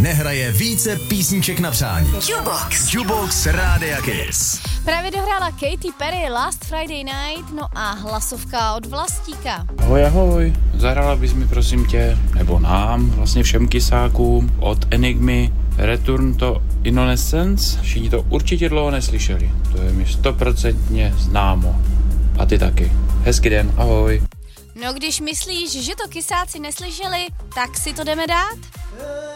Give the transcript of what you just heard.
nehraje více písniček na přání. Jukebox Rádia Kiss. Právě dohrála Katy Perry Last Friday Night, no a hlasovka od Vlastíka. Ahoj, ahoj, zahrála bys mi prosím tě, nebo nám, vlastně všem kysákům od Enigmy Return to Innocence. Všichni to určitě dlouho neslyšeli, to je mi 100% známo. A ty taky. Hezký den, ahoj. No když myslíš, že to kysáci neslyšeli, tak si to jdeme dát?